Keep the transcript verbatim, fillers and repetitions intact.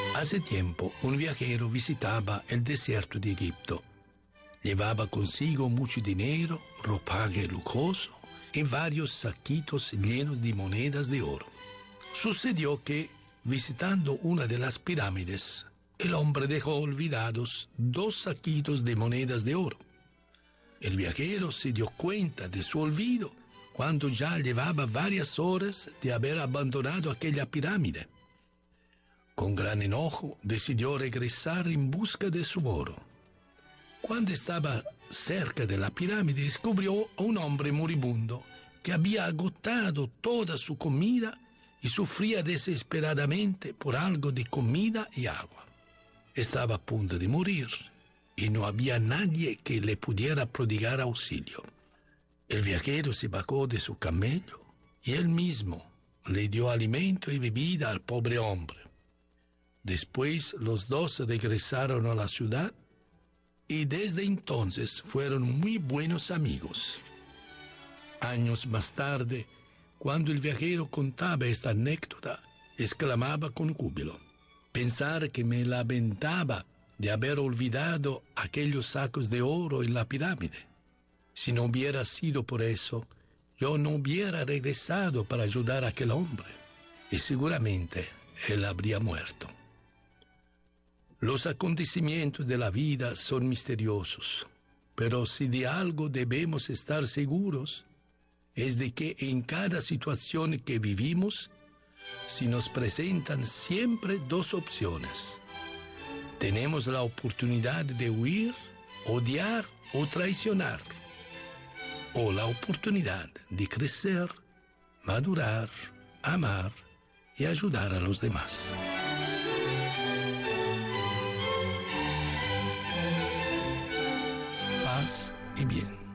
Hace tiempo, un viajero visitaba el desierto de Egipto. Llevaba consigo mucho dinero, ropaje lujoso y varios saquitos llenos de monedas de oro. Sucedió que, visitando una de las pirámides, el hombre dejó olvidados dos saquitos de monedas de oro. El viajero se dio cuenta de su olvido cuando ya llevaba varias horas de haber abandonado aquella pirámide. Con gran enojo decidió regresar en busca de su oro. Cuando estaba cerca de la pirámide descubrió a un hombre moribundo que había agotado toda su comida y sufría desesperadamente por algo de comida y agua. Estaba a punto de morir y no había nadie que le pudiera prodigar auxilio. El viajero se bajó de su camello y él mismo le dio alimento y bebida al pobre hombre. Después los dos regresaron a la ciudad y desde entonces fueron muy buenos amigos. Años más tarde, cuando el viajero contaba esta anécdota, exclamaba con júbilo: pensar que me lamentaba de haber olvidado aquellos sacos de oro en la pirámide. Si no hubiera sido por eso, yo no hubiera regresado para ayudar a aquel hombre, y seguramente él habría muerto. Los acontecimientos de la vida son misteriosos, pero si de algo debemos estar seguros, es de que en cada situación que vivimos, se nos presentan siempre dos opciones. Tenemos la oportunidad de huir, odiar o traicionar, o la oportunidad de crecer, madurar, amar y ayudar a los demás. Paz y bien.